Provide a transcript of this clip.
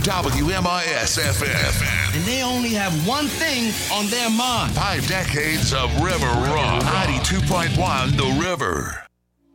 WMIS FM. And they only have one thing on their mind. 5 decades of River Rock. 92.1 The River.